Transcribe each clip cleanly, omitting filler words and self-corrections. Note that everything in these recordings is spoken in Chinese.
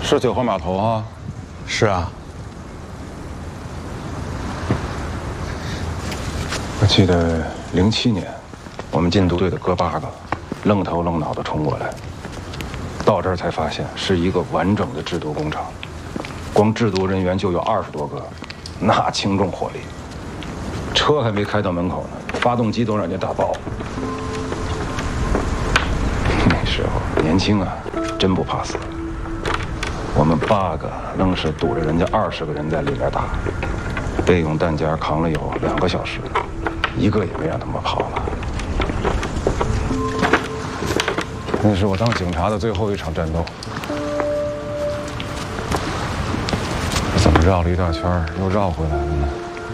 是九号码头啊？ 是啊。 我记得07年，我们禁毒队的哥8个，愣头愣脑的冲过来，到这儿才发现是一个完整的制毒工厂，光制毒人员就有20多个，那轻重火力，车还没开到门口呢，发动机都让人家打爆了。那时候年轻啊，真不怕死。我们8个愣是堵着人家20个人在里边打，备用弹夹扛了有2个小时，一个也没让他们跑了。那是我当警察的最后一场战斗。怎么绕了一大圈又绕回来了呢？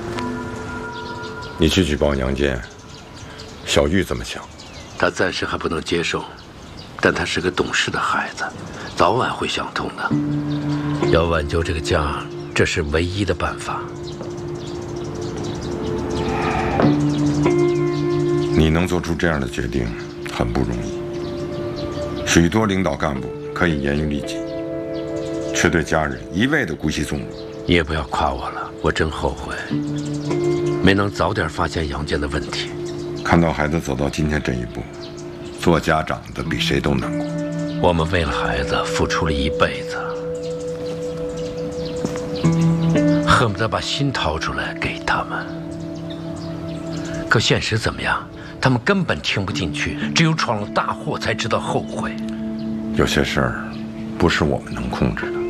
你去举报杨坚，小玉怎么想？ 他暂时还不能接受，但他是个懂事的孩子，早晚会想通的。要挽救这个家，这是唯一的办法。 你能做出这样的决定，很不容易。许多领导干部可以严于律己，却对家人一味的姑息纵容。 你也不要夸我了，我真后悔，没能早点发现杨坚的问题。 看到孩子走到今天这一步，做家长的比谁都难过。 我们为了孩子付出了一辈子，恨不得把心掏出来给他们。可现实怎么样？他们根本听不进去，只有闯了大祸才知道后悔。 有些事儿，不是我们能控制的。